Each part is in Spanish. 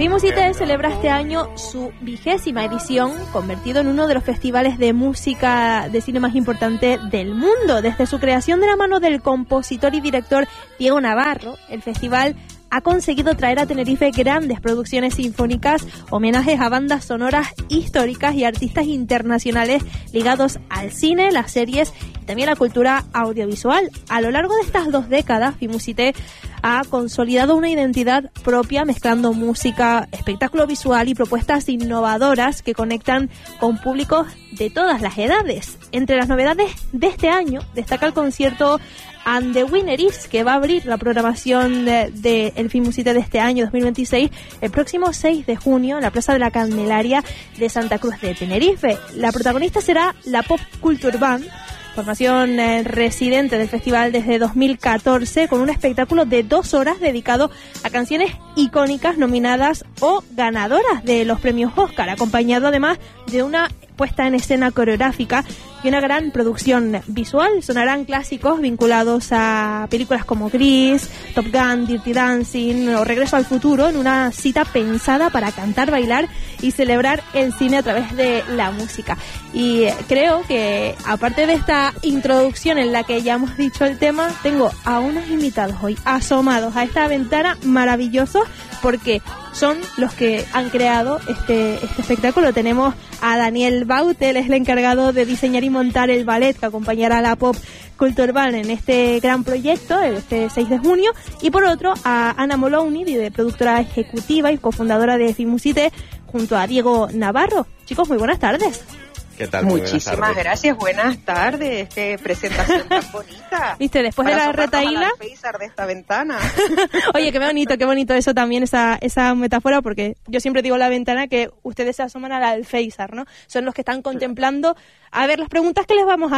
FIMUSITE celebra este año su 20ª edición, convertido en uno de los festivales de música de cine más importantes del mundo. Desde su creación de la mano del compositor y director Diego Navarro, el festival ha conseguido traer a Tenerife grandes producciones sinfónicas, homenajes a bandas sonoras históricas y artistas internacionales ligados al cine, las series y también a la cultura audiovisual. A lo largo de estas 2 décadas, FIMUSITE ha consolidado una identidad propia mezclando música, espectáculo visual y propuestas innovadoras que conectan con públicos de todas las edades. Entre las novedades de este año destaca el concierto And the Winner Is, que va a abrir la programación de el FIMUSITE de este año 2026 el próximo 6 de junio en la Plaza de la Candelaria de Santa Cruz de Tenerife. La protagonista será la Pop Culture Band, formación residente del festival desde 2014, con un espectáculo de 2 horas dedicado a canciones icónicas nominadas o ganadoras de los premios Oscar, acompañado además de una puesta en escena coreográfica y una gran producción visual. Sonarán clásicos vinculados a películas como Grease, Top Gun, Dirty Dancing o Regreso al Futuro, en una cita pensada para cantar, bailar y celebrar el cine a través de la música. Y creo que, aparte de esta introducción en la que ya hemos dicho el tema, tengo a unos invitados hoy asomados a esta ventana maravillosos, porque son los que han creado este espectáculo. Tenemos a Daniel Baute, él es el encargado de diseñar y montar el ballet que acompañará a la Pop Culture Band en este gran proyecto, este 6 de junio. Y por otro, a Ana Moloney, de productora ejecutiva y cofundadora de FIMUSITE, junto a Diego Navarro. Chicos, muy buenas tardes. ¿Qué tal? Muchísimas gracias, buenas tardes. Qué presentación tan bonita. Viste, después de la retaíla de esta ventana. Oye, qué bonito eso también, esa metáfora, porque yo siempre digo la ventana que ustedes se asoman al alféizar, ¿no? Son los que están contemplando. A ver, las preguntas que les vamos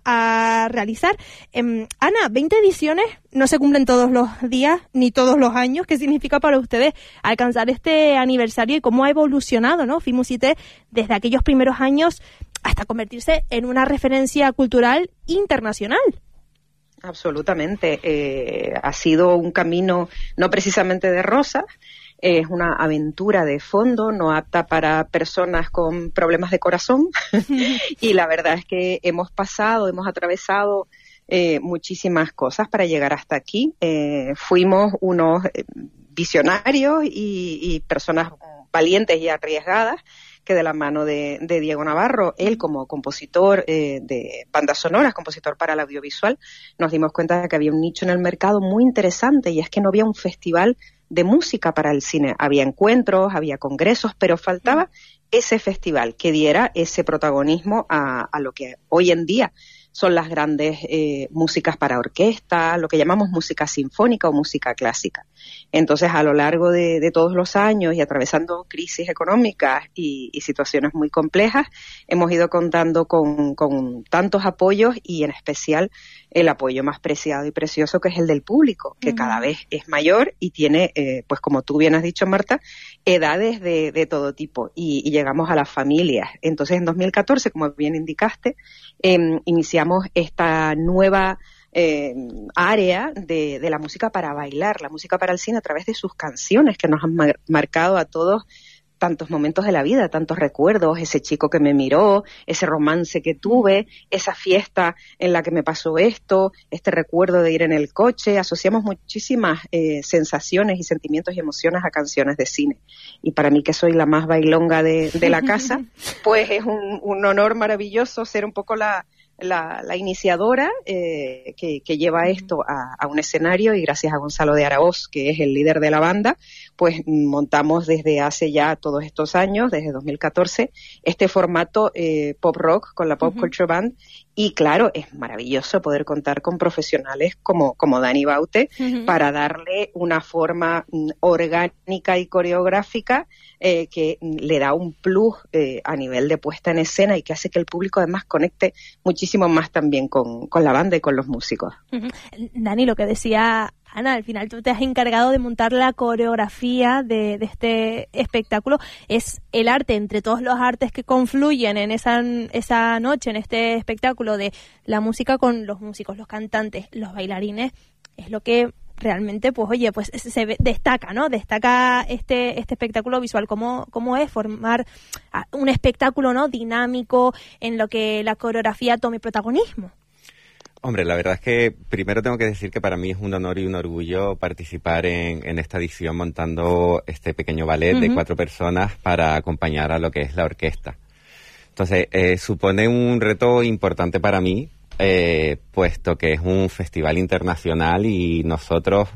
a realizar. Ana, 20 ediciones no se cumplen todos los días ni todos los años. ¿Qué significa para ustedes alcanzar este aniversario y cómo ha evolucionado, ¿no? FIMUSITE desde aquellos primeros años hasta convertirse en una referencia cultural internacional? Absolutamente. Ha sido un camino no precisamente de rosas. Es una aventura de fondo, no apta para personas con problemas de corazón. Y la verdad es que hemos atravesado muchísimas cosas para llegar hasta aquí. Fuimos unos visionarios y personas valientes y arriesgadas, que de la mano de Diego Navarro, él como compositor de bandas sonoras, compositor para el audiovisual, nos dimos cuenta de que había un nicho en el mercado muy interesante, y es que no había un festival de música para el cine. Había encuentros, había congresos, pero faltaba ese festival que diera ese protagonismo a lo que hoy en día son las grandes músicas para orquesta, lo que llamamos música sinfónica o música clásica. Entonces, a lo largo de todos los años y atravesando crisis económicas y situaciones muy complejas, hemos ido contando con tantos apoyos, y en especial el apoyo más preciado y precioso, que es el del público, que cada vez es mayor y tiene, pues como tú bien has dicho, Marta, edades de todo tipo, y llegamos a las familias. Entonces, en 2014, como bien indicaste, iniciamos esta nueva área de la música para bailar, la música para el cine, a través de sus canciones, que nos han marcado a todos tantos momentos de la vida, tantos recuerdos, ese chico que me miró, ese romance que tuve, esa fiesta en la que me pasó esto, este recuerdo de ir en el coche. Asociamos muchísimas sensaciones y sentimientos y emociones a canciones de cine. Y para mí, que soy la más bailonga de la casa, pues es un honor maravilloso ser un poco la iniciadora que lleva esto a un escenario, y gracias a Gonzalo de Araoz, que es el líder de la banda, pues montamos desde hace ya todos estos años, desde 2014, este formato pop rock con la Pop Culture Band. Y claro, es maravilloso poder contar con profesionales como Dani Baute para darle una forma orgánica y coreográfica que le da un plus a nivel de puesta en escena, y que hace que el público además conecte muchísimo más también con la banda y con los músicos. Dani, lo que decía Ana, al final tú te has encargado de montar la coreografía de este espectáculo. Es el arte, entre todos los artes que confluyen en esa noche, en este espectáculo, de la música con los músicos, los cantantes, los bailarines, es lo que realmente, pues oye, pues destaca, ¿no? Destaca este espectáculo visual. ¿Cómo es formar un espectáculo, ¿no?, dinámico en lo que la coreografía tome protagonismo? Hombre, la verdad es que primero tengo que decir que para mí es un honor y un orgullo participar en esta edición montando este pequeño ballet de 4 personas para acompañar a lo que es la orquesta. Entonces, supone un reto importante para mí, puesto que es un festival internacional y nosotros,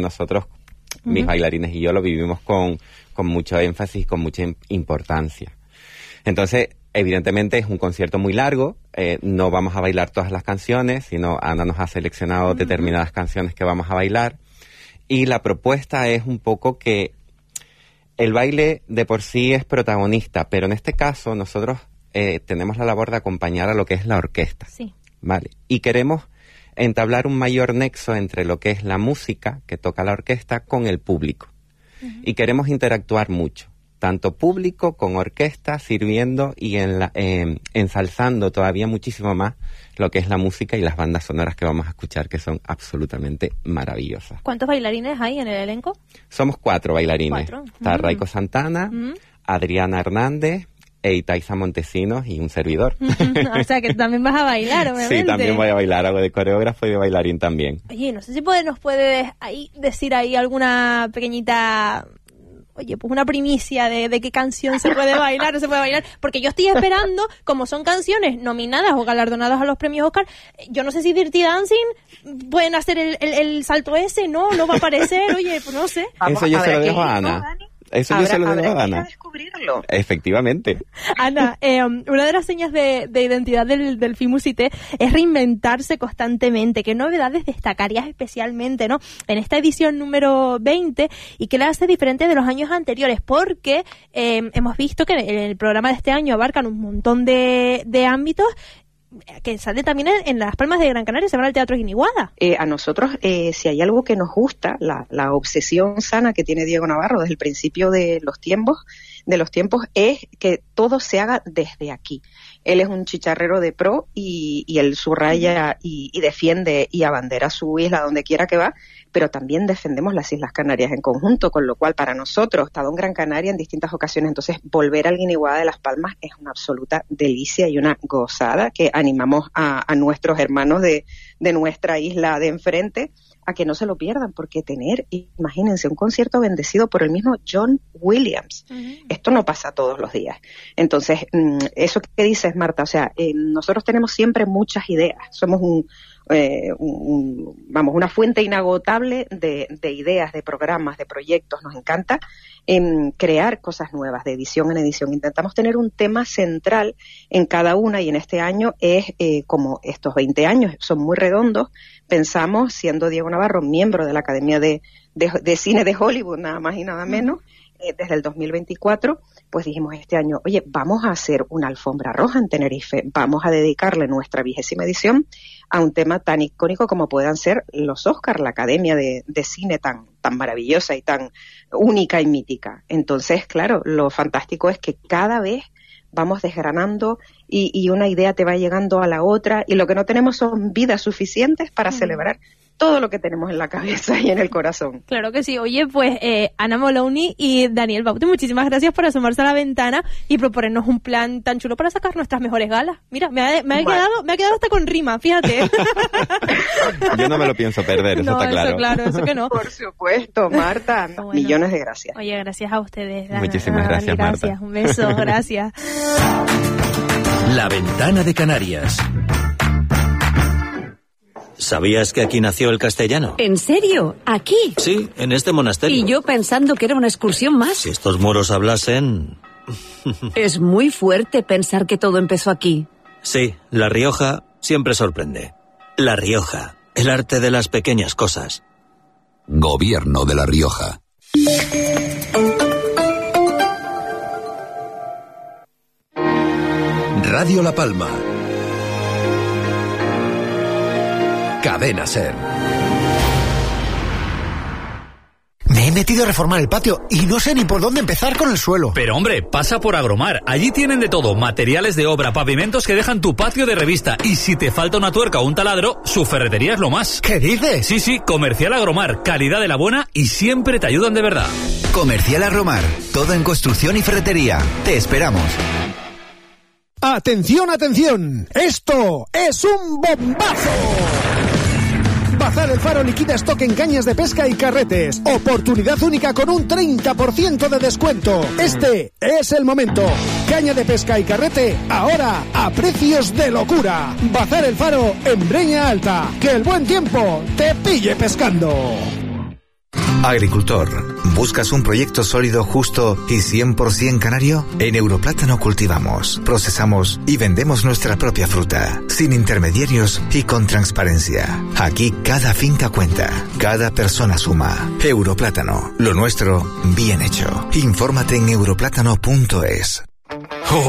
mis bailarines y yo lo vivimos con mucho énfasis, con mucha importancia. Entonces, evidentemente es un concierto muy largo, no vamos a bailar todas las canciones, sino Ana nos ha seleccionado determinadas canciones que vamos a bailar, y la propuesta es un poco que el baile de por sí es protagonista, pero en este caso nosotros tenemos la labor de acompañar a lo que es la orquesta. Sí. ¿Vale? Y queremos entablar un mayor nexo entre lo que es la música que toca la orquesta con el público. Y queremos interactuar mucho, tanto público con orquesta, sirviendo y ensalzando todavía muchísimo más lo que es la música y las bandas sonoras que vamos a escuchar, que son absolutamente maravillosas. ¿Cuántos bailarines hay en el elenco? Somos 4 bailarines. 4. Está Raico Santana, Adriana Hernández, Itaiza Montesinos y un servidor. O sea, que también vas a bailar, obviamente. Sí, también voy a bailar, hago de coreógrafo y de bailarín también. Oye, no sé si nos puedes decir ahí alguna pequeñita... Oye, pues una primicia de qué canción se puede bailar o se puede bailar, porque yo estoy esperando, como son canciones nominadas o galardonadas a los premios Oscar, yo no sé si Dirty Dancing pueden hacer el salto ese, no va a aparecer, oye, pues no sé. Eso yo se lo dejo a Ana. Eso yo se lo dejo a Ana. Descubrirlo. Efectivamente. Ana, una de las señas de identidad del FIMUSITE es reinventarse constantemente. ¿Qué novedades destacarías especialmente, ¿no?, en esta edición número 20 y qué la hace diferente de los años anteriores? Porque hemos visto que en el programa de este año abarcan un montón de ámbitos que sale también en Las Palmas de Gran Canaria, se van al Teatro Guiniguada. A nosotros, si hay algo que nos gusta, la obsesión sana que tiene Diego Navarro desde el principio de los tiempos, es que todo se haga desde aquí. Él es un chicharrero de pro y él subraya y defiende y abandera su isla donde quiera que va, pero también defendemos las Islas Canarias en conjunto, con lo cual para nosotros, estado en Gran Canaria en distintas ocasiones, entonces volver al Guiniguada de Las Palmas es una absoluta delicia y una gozada que animamos a nuestros hermanos de nuestra isla de enfrente a que no se lo pierdan, porque imagínense, un concierto bendecido por el mismo John Williams. Esto no pasa todos los días. Entonces, eso que dices, Marta, o sea, nosotros tenemos siempre muchas ideas. Somos una fuente inagotable de ideas, de programas, de proyectos. Nos encanta crear cosas nuevas de edición en edición. Intentamos tener un tema central en cada una, y en este año es como estos 20 años son muy redondos. Pensamos, siendo Diego Navarro miembro de la Academia de Cine de Hollywood, nada más y nada menos, desde el 2024, pues dijimos este año, oye, vamos a hacer una alfombra roja en Tenerife, vamos a dedicarle nuestra 20ª edición a un tema tan icónico como puedan ser los Oscar, la Academia de Cine tan maravillosa y tan única y mítica. Entonces, claro, lo fantástico es que cada vez vamos desgranando y una idea te va llegando a la otra, y lo que no tenemos son vidas suficientes para celebrar todo lo que tenemos en la cabeza y en el corazón. Claro que sí. Oye, pues Ana Moloney y Daniel Baute, muchísimas gracias por asomarse a la ventana y proponernos un plan tan chulo para sacar nuestras mejores galas. Mira, me ha quedado hasta con rima, fíjate. Yo no me lo pienso perder, eso está claro. Eso claro, eso que no. Por supuesto, Marta. Bueno. Millones de gracias. Oye, gracias a ustedes. Muchísimas gracias, Marta. Gracias, un beso, gracias. La Ventana de Canarias. ¿Sabías que aquí nació el castellano? ¿En serio? ¿Aquí? Sí, en este monasterio. Y yo pensando que era una excursión más. Si estos moros hablasen... Es muy fuerte pensar que todo empezó aquí. Sí, La Rioja siempre sorprende. La Rioja, el arte de las pequeñas cosas. Gobierno de La Rioja. Radio La Palma. Cadena SER. Nena. metido a reformar el patio y no sé ni por dónde empezar con el suelo. Pero hombre, pasa por Agromar. Allí tienen de todo, materiales de obra, pavimentos que dejan tu patio de revista. Y si te falta una tuerca o un taladro, su ferretería es lo más. ¿Qué dices? Sí, Comercial Agromar. Calidad de la buena y siempre te ayudan de verdad. Comercial Agromar. Todo en construcción y ferretería. Te esperamos. ¡Atención, atención! ¡Esto es un bombazo! Bazar El Faro liquida stock en cañas de pesca y carretes. Oportunidad única con un 30% de descuento. Este es el momento. Caña de pesca y carrete, ahora a precios de locura. Bazar El Faro en Breña Alta. Que el buen tiempo te pille pescando. Agricultor, ¿buscas un proyecto sólido, justo y 100% canario? En Europlátano cultivamos, procesamos y vendemos nuestra propia fruta, sin intermediarios y con transparencia. Aquí cada finca cuenta, cada persona suma. Europlátano, lo nuestro bien hecho. Infórmate en europlátano.es.